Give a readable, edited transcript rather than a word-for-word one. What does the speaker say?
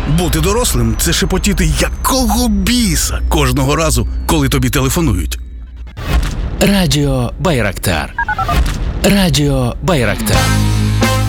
Бути дорослим – це шепотіти якого біса кожного разу, коли тобі телефонують. Радіо Байрактар. Радіо Байрактар.